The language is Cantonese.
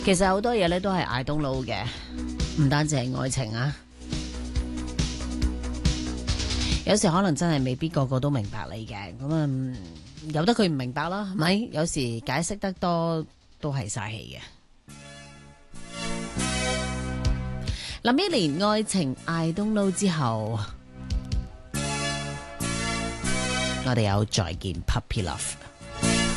其實好多嘢咧都係 I don't know 嘅，唔單止係愛情啊。有時可能真係未必個個都明白你嘅，咁由得佢唔明白啦，係咪？有時解釋得多都係嘥氣嘅。林憶蓮愛情 I don't know 之後，我哋有再見 Puppy Love。